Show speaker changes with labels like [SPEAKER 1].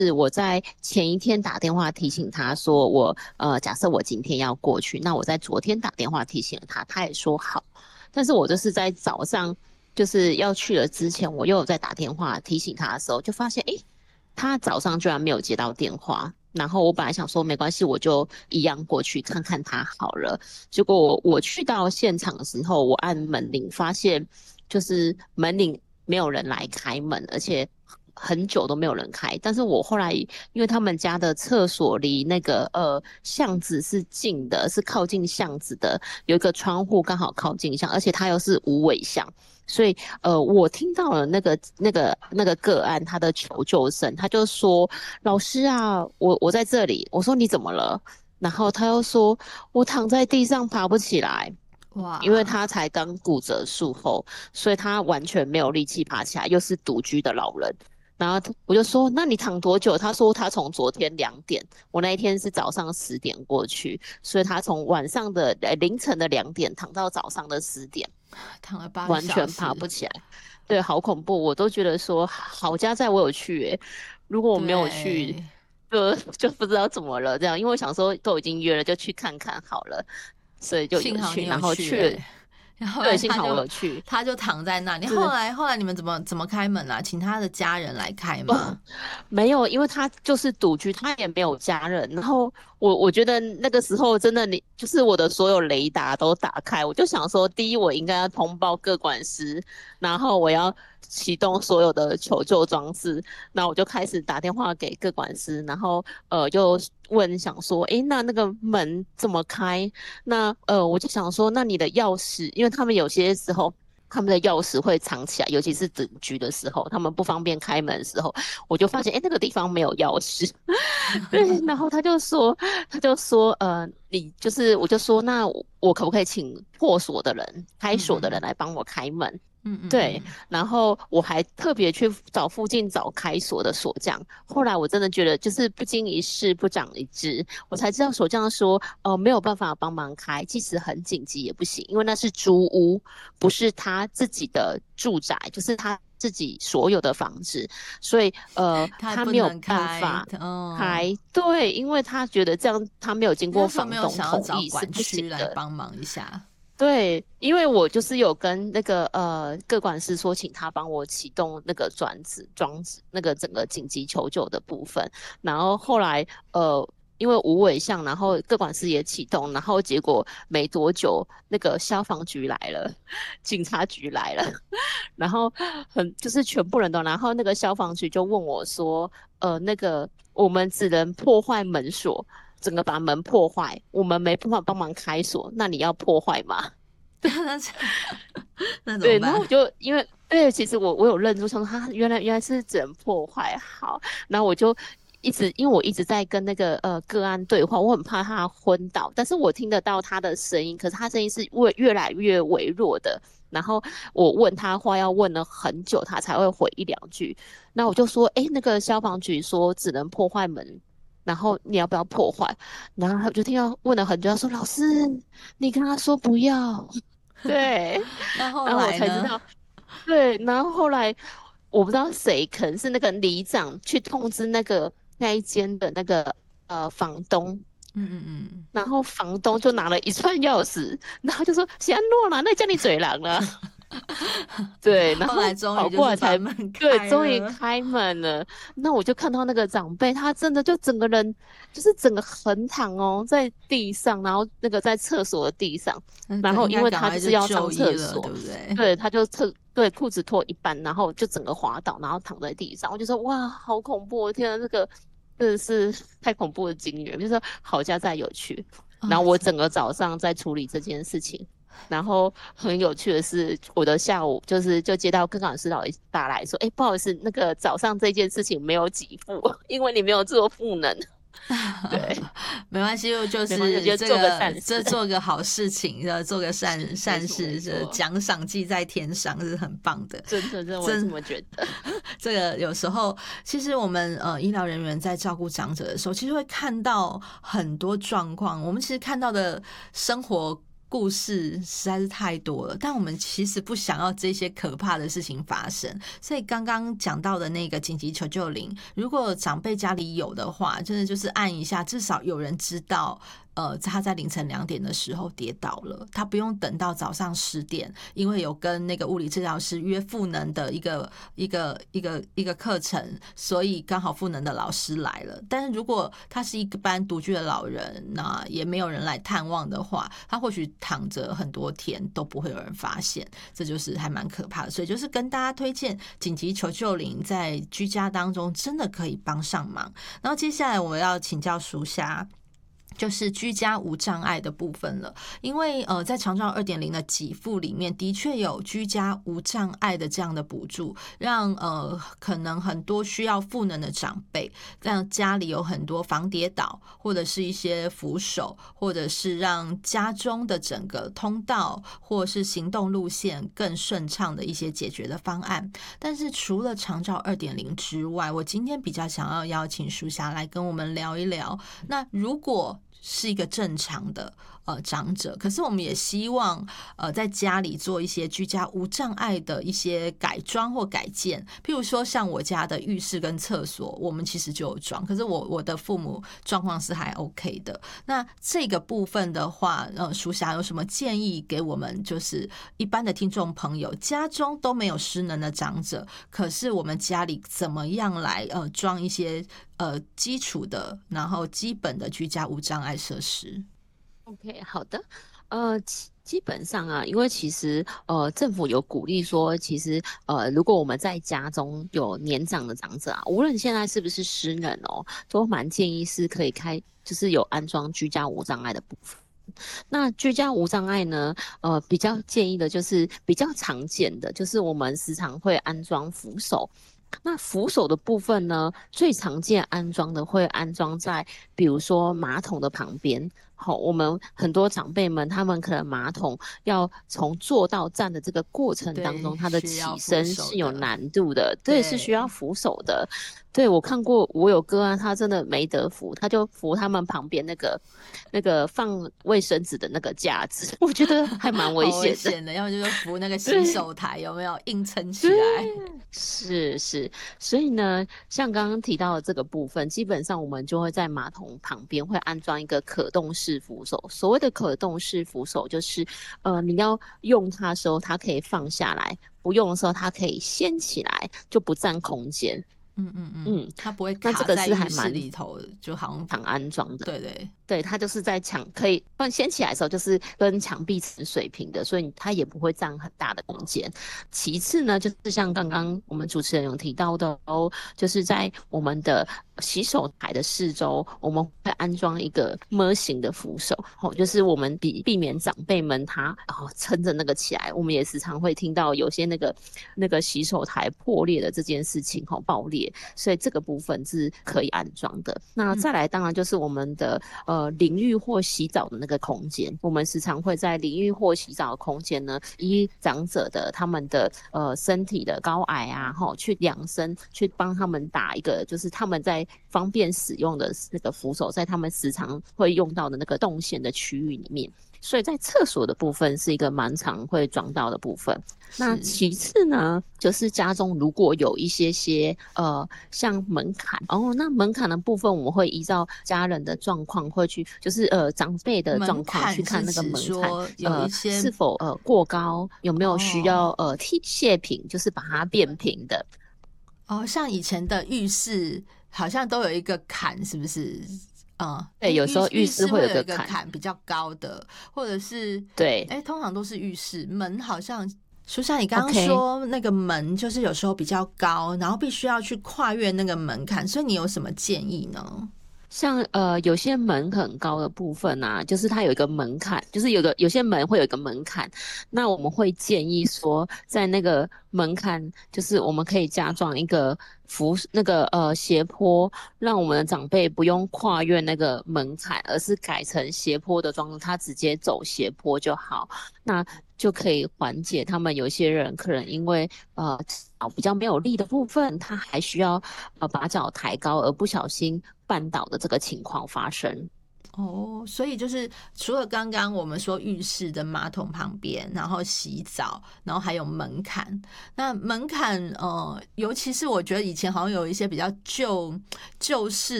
[SPEAKER 1] 是我在前一天打电话提醒他说假设我今天要过去，那我在昨天打电话提醒了他，他也说好。但是我就是在早上就是要去了之前，我又有在打电话提醒他的时候，就发现诶，他早上居然没有接到电话。然后我本来想说没关系，我就一样过去看看他好了。结果我去到现场的时候，我按门铃，发现就是门铃没有人来开门，而且很久都没有人开。但是我后来因为他们家的厕所离那个巷子是近的，是靠近巷子的，有一个窗户刚好靠近巷，而且它又是无尾巷。所以我听到了那个个案他的求救声，他就说：“老师啊，我在这里。”我说：“你怎么了？”然后他又说：“我躺在地上爬不起来。”因为
[SPEAKER 2] 哇，
[SPEAKER 1] 他才刚骨折术后，所以他完全没有力气爬起来，又是独居的老人。然后我就说：“那你躺多久？”他说：“他从昨天2点，我那一天是早上10点过去，所以他从晚上的凌晨的2点躺到早上的10点，
[SPEAKER 2] 躺了8个
[SPEAKER 1] 完全爬
[SPEAKER 2] 小时，
[SPEAKER 1] 不起来。”对，好恐怖！我都觉得说好家在我有去欸，如果我没有去，
[SPEAKER 2] 对，
[SPEAKER 1] 就不知道怎么了这样。因为我想说都已经约了，就去看看好了，所以就有去，
[SPEAKER 2] 幸好你有
[SPEAKER 1] 然后去了。
[SPEAKER 2] 去然后
[SPEAKER 1] 对，
[SPEAKER 2] 来
[SPEAKER 1] 幸好我有去。
[SPEAKER 2] 他就躺在那里。后
[SPEAKER 1] 是
[SPEAKER 2] 来后来你们怎么开门啊？请他的家人来开吗？
[SPEAKER 1] 哦，没有，因为他就是独居，他也没有家人。然后我觉得那个时候真的你就是我的所有雷达都打开，我就想说，第一我应该要通报各管师，然后我要启动所有的求救装置，那我就开始打电话给各管师，然后就问想说，诶，那个门怎么开？那我就想说，那你的钥匙，因为他们有些时候。他们的钥匙会藏起来，尤其是整局的时候，他们不方便开门的时候，我就发现，哎，那个地方没有钥匙。对，然后他就说，你就是，我就说，那我可不可以请破锁的人、开锁的人
[SPEAKER 2] 嗯嗯
[SPEAKER 1] 来帮我开门？
[SPEAKER 2] 嗯嗯
[SPEAKER 1] 对，
[SPEAKER 2] 嗯，
[SPEAKER 1] 然后我还特别去找附近找开锁的锁匠。后来我真的觉得，就是不经一事不长一智，我才知道锁匠说，没有办法帮忙开，即使很紧急也不行，因为那是租屋，不是他自己的住宅，就是他自己所有的房子，所以
[SPEAKER 2] 他
[SPEAKER 1] 他没有
[SPEAKER 2] 不能开，
[SPEAKER 1] 办法
[SPEAKER 2] 嗯。
[SPEAKER 1] 开。对，因为他觉得这样他没有经
[SPEAKER 2] 你那时候没
[SPEAKER 1] 过房
[SPEAKER 2] 有想要
[SPEAKER 1] 东同
[SPEAKER 2] 找管
[SPEAKER 1] 意是不行
[SPEAKER 2] 区来
[SPEAKER 1] 的。
[SPEAKER 2] 帮忙一下？
[SPEAKER 1] 对，因为我就是有跟那个各管师说，请他帮我启动那个装置那个整个紧急求救的部分。然后后来因为无尾巷，然后各管师也启动，然后结果没多久，那个消防局来了，警察局来了，然后就是全部人都，然后那个消防局就问我说，那个我们只能破坏门锁。整个把门破坏，我们没办法帮忙开锁，那你要破坏吗？
[SPEAKER 2] 那这那怎么
[SPEAKER 1] 对，然后
[SPEAKER 2] 办？
[SPEAKER 1] 我就因为对，其实我有认出，想说他原来是整破坏好，然后我就因为我一直在跟那个个案对话，我很怕他昏倒，但是我听得到他的声音，可是他声音是越来越微弱的。然后我问他话要问了很久，他才会回1、2句。那我就说，哎，那个消防局说只能破坏门，然后你要不要破坏？然后他就听到问了很久，他说老师，你跟他说不要。对，
[SPEAKER 2] 那后
[SPEAKER 1] 然后我
[SPEAKER 2] 来呢？
[SPEAKER 1] 才知道，对，然后后来我不知道谁，可能是那个里长去通知那一间的那个房东，
[SPEAKER 2] 嗯嗯嗯，
[SPEAKER 1] 然后房东就拿了一串钥匙，然后就说喜安诺啦，那叫你嘴狼了。对，然后
[SPEAKER 2] 后来终于
[SPEAKER 1] 跑
[SPEAKER 2] 就是把
[SPEAKER 1] 过来才
[SPEAKER 2] 门
[SPEAKER 1] 对，
[SPEAKER 2] 开了。
[SPEAKER 1] 终于开门了。那我就看到那个长辈，他真的就整个人就是整个横躺哦，在地上，然后那个在厕所的地上，然后
[SPEAKER 2] 应该
[SPEAKER 1] 因为他就
[SPEAKER 2] 赶快就
[SPEAKER 1] 是要上
[SPEAKER 2] 就医了，对
[SPEAKER 1] 厕所，
[SPEAKER 2] 不对？
[SPEAKER 1] 对，他就对裤子脱一半，然后就整个滑倒，然后躺在地上。我就说哇，好恐怖！我天啊，这个真的是太恐怖的经验，就是说好家在有趣。然
[SPEAKER 2] 啊，
[SPEAKER 1] 后我整个早上在处理这件事情。然后很有趣的是，我的下午就接到跟老师打来说，哎，不好意思，那个早上这件事情没有给付，因为你没有做赋能。对，
[SPEAKER 2] 没关系，就
[SPEAKER 1] 没关系，我
[SPEAKER 2] 是
[SPEAKER 1] 就做个善
[SPEAKER 2] 这
[SPEAKER 1] 事。
[SPEAKER 2] 做个好事情，做个
[SPEAKER 1] 没
[SPEAKER 2] 善
[SPEAKER 1] 错，没
[SPEAKER 2] 事，这
[SPEAKER 1] 错，
[SPEAKER 2] 奖赏记在天上是很棒的。
[SPEAKER 1] 真的，我也这
[SPEAKER 2] 真
[SPEAKER 1] 么觉得。
[SPEAKER 2] 这个有时候，其实我们医疗人员在照顾长者的时候，其实会看到很多状况。我们其实看到的生活故事实在是太多了，但我们其实不想要这些可怕的事情发生，所以刚刚讲到的那个紧急求救铃，如果长辈家里有的话，真的就是按一下，至少有人知道。他在凌晨2点的时候跌倒了，他不用等到早上10点，因为有跟那个物理治疗师约赋能的一个课程，所以刚好赋能的老师来了。但是如果他是一般独居的老人，那也没有人来探望的话，他或许躺着很多天都不会有人发现，这就是还蛮可怕的。所以就是跟大家推荐紧急求救铃在居家当中真的可以帮上忙。然后接下来我要请教淑霞。就是居家无障碍的部分了，因为在长照 2.0 的给付里面，的确有居家无障碍的这样的补助，让可能很多需要赋能的长辈，让家里有很多防跌倒，或者是一些扶手，或者是让家中的整个通道或是行动路线更顺畅的一些解决的方案。但是除了长照 2.0 之外，我今天比较想要邀请淑霞来跟我们聊一聊，那如果是一个正常的长者，可是我们也希望在家里做一些居家无障碍的一些改装或改建，譬如说像我家的浴室跟厕所，我们其实就有装，可是我的父母状况是还 OK 的。那这个部分的话，淑霞有什么建议给我们？就是一般的听众朋友，家中都没有失能的长者，可是我们家里怎么样来装一些基础的，然后基本的居家无障碍设施。
[SPEAKER 1] OK， 好的，基本上啊，因为其实政府有鼓励说，其实如果我们在家中有年长的长者啊，无论现在是不是失能哦，都蛮建议是可以就是有安装居家无障碍的部分。那居家无障碍呢，比较建议的就是比较常见的，就是我们时常会安装扶手。那扶手的部分呢，最常见安装的会安装在，比如说马桶的旁边。好，我们很多长辈们，他们可能马桶要从坐到站的这个过程当中，他的起身是有难度的，对，是需要扶手的。对，我看过，我有个案，他真的没得扶，他就扶他们旁边那个放卫生纸的那个架子，我觉得还蛮危险的。
[SPEAKER 2] 要么就是扶那个洗手台，有没有硬撑起来？
[SPEAKER 1] 是，所以呢，像刚刚提到的这个部分，基本上我们就会在马桶旁边会安装一个可动式扶手。所谓的可动式扶手，就是你要用它的时候，它可以放下来；不用的时候，它可以掀起来，就不占空间。
[SPEAKER 2] 它不会卡在浴室里头，就好像
[SPEAKER 1] 常安装的。对，它就是在可以放掀起来的时候，就是跟墙壁成水平的，所以它也不会占很大的空间。其次呢，就是像刚刚我们主持人有提到的就是在我们的洗手台的四周，我们会安装一个么型的扶手，就是我们避免长辈们他撑着那个起来。我们也时常会听到有些那个洗手台破裂的这件事情爆裂，所以这个部分是可以安装的。那再来当然就是我们的淋浴或洗澡的那个空间，我们时常会在淋浴或洗澡的空间呢，依长者的他们的身体的高矮啊，去量身，去帮他们打一个，就是他们在方便使用的那个扶手，在他们时常会用到的那个动线的区域里面。所以在厕所的部分是一个蛮常会装到的部分。那其次呢，就是家中如果有一些像门槛那门槛的部分我们会依照家人的状况会去，就是长辈的状况去看那个门槛是否过高，有没有需要卸平，就是把它变平的。
[SPEAKER 2] 像以前的浴室好像都有一个坎，是不是？
[SPEAKER 1] 对，有时候浴室会有一个
[SPEAKER 2] 坎比较高的，或者是
[SPEAKER 1] 对，
[SPEAKER 2] 通常都是浴室门好像。淑霞，你刚刚说那个门就是有时候比较高，然后必须要去跨越那个门槛，所以你有什么建议呢？
[SPEAKER 1] 像有些门很高的部分啊，就是它有一个门槛，就是有些门会有一个门槛，那我们会建议说，在那个门槛，就是我们可以加装一个斜坡，让我们的长辈不用跨越那个门槛，而是改成斜坡的装置，他直接走斜坡就好，那就可以缓解他们有些人可能因为脚比较没有力的部分，他还需要把脚抬高而不小心绊倒的这个情况发生。
[SPEAKER 2] 哦，所以就是除了刚刚我们说浴室的马桶旁边，然后洗澡，然后还有门槛。那门槛尤其是我觉得以前好像有一些比较旧式